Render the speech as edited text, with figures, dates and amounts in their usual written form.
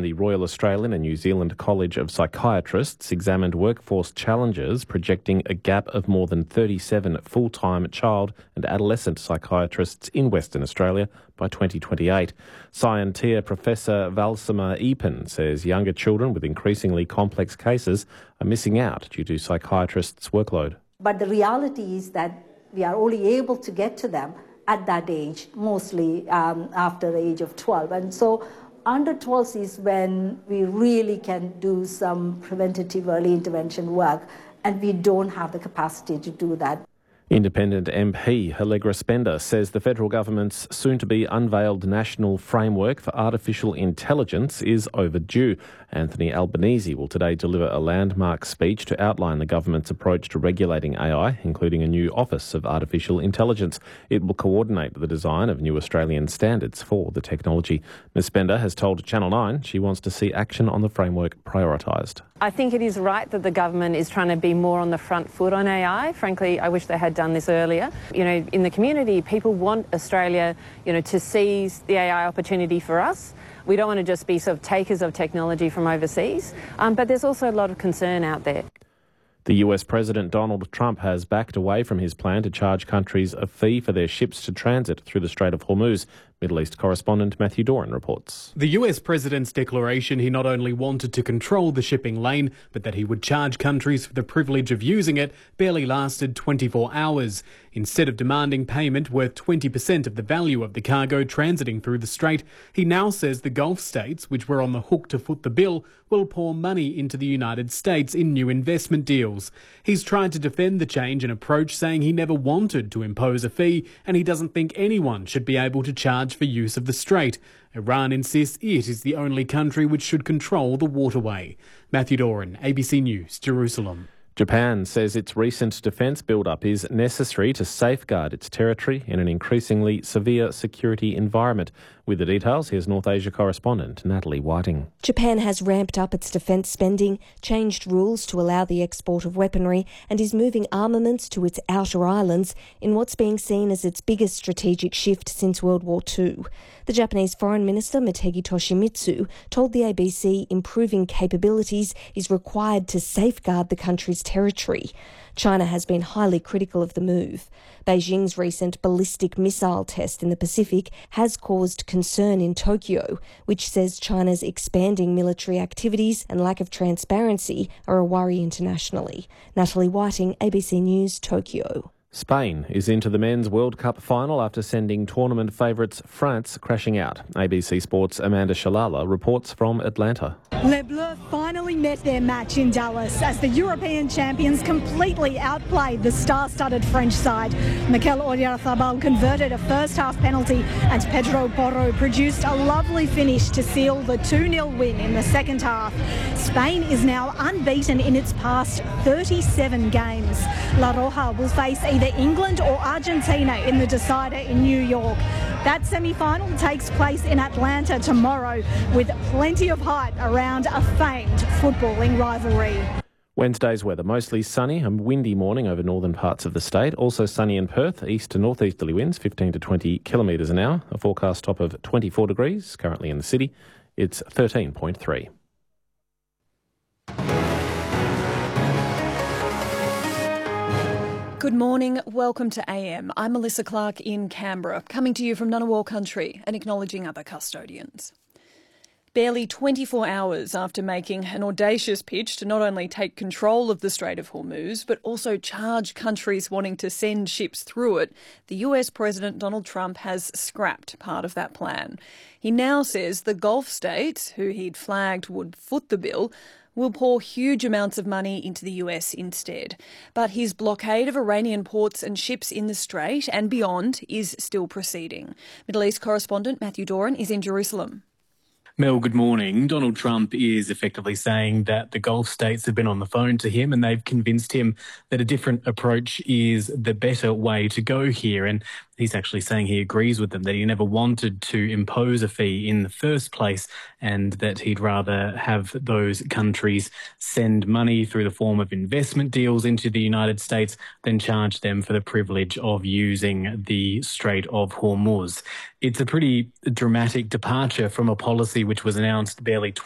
from the Royal Australian and New Zealand College of Psychiatrists examined workforce challenges, projecting a gap of more than 37 full-time child and adolescent psychiatrists in Western Australia by 2028. Scientia Professor Valsima Epen says younger children with increasingly complex cases are missing out due to psychiatrists' workload. But the reality is that we are only able to get to them at that age, mostly after the age of 12. And so under 12 is when we really can do some preventative early intervention work, and we don't have the capacity to do that. Independent MP Allegra Spender says the federal government's soon-to-be unveiled national framework for artificial intelligence is overdue. Anthony Albanese will today deliver a landmark speech to outline the government's approach to regulating AI, including a new Office of Artificial Intelligence. It will coordinate the design of new Australian standards for the technology. Ms Spender has told Channel 9 she wants to see action on the framework prioritised. I think it is right that the government is trying to be more on the front foot on AI. Frankly, I wish they had done this earlier. You know, in the community, people want Australia, to seize the AI opportunity for us. We don't want to just be sort of takers of technology from overseas, but there's also a lot of concern out there. The US President Donald Trump has backed away from his plan to charge countries a fee for their ships to transit through the Strait of Hormuz. Middle East correspondent Matthew Doran reports. The US President's declaration he not only wanted to control the shipping lane, but that he would charge countries for the privilege of using it barely lasted 24 hours. Instead of demanding payment worth 20% of the value of the cargo transiting through the strait, he now says the Gulf states, which were on the hook to foot the bill, will pour money into the United States in new investment deals. He's tried to defend the change in approach, saying he never wanted to impose a fee and he doesn't think anyone should be able to charge for use of the strait. Iran insists it is the only country which should control the waterway. Matthew Doran, ABC News, Jerusalem. Japan says its recent defence build-up is necessary to safeguard its territory in an increasingly severe security environment. With the details, here's North Asia correspondent Natalie Whiting. Japan has ramped up its defence spending, changed rules to allow the export of weaponry, and is moving armaments to its outer islands in what's being seen as its biggest strategic shift since World War II. The Japanese Foreign Minister Motegi Toshimitsu told the ABC improving capabilities is required to safeguard the country's territory. China has been highly critical of the move. Beijing's recent ballistic missile test in the Pacific has caused concern in Tokyo, which says China's expanding military activities and lack of transparency are a worry internationally. Natalie Whiting, ABC News, Tokyo. Spain is into the Men's World Cup final after sending tournament favourites France crashing out. ABC Sport's Amanda Shalala reports from Atlanta. Les Bleus finally met their match in Dallas as the European champions completely outplayed the star-studded French side. Mikel Oyarzabal converted a first-half penalty and Pedro Porro produced a lovely finish to seal the 2-0 win in the second half. Spain is now unbeaten in its past 37 games. La Roja will face either England or Argentina in the decider in New York. That semi-final takes place in Atlanta tomorrow with plenty of hype around a famed footballing rivalry. Wednesday's weather, mostly sunny and windy morning over northern parts of the state. Also sunny in Perth, east to northeasterly winds 15 to 20 kilometres an hour. A forecast top of 24 degrees currently in the city. It's 13.3. Good morning, welcome to AM. I'm Melissa Clark in Canberra, coming to you from Ngunnawal country and acknowledging other custodians. Barely 24 hours after making an audacious pitch to not only take control of the Strait of Hormuz, but also charge countries wanting to send ships through it, the US President Donald Trump has scrapped part of that plan. He now says the Gulf states, who he'd flagged would foot the bill, will pour huge amounts of money into the US instead. But his blockade of Iranian ports and ships in the Strait and beyond is still proceeding. Middle East correspondent Matthew Doran is in Jerusalem. Mel, good morning. Donald Trump is effectively saying that the Gulf states have been on the phone to him and they've convinced him that a different approach is the better way to go here. And he's actually saying he agrees with them, that he never wanted to impose a fee in the first place and that he'd rather have those countries send money through the form of investment deals into the United States than charge them for the privilege of using the Strait of Hormuz. It's a pretty dramatic departure from a policy which was announced barely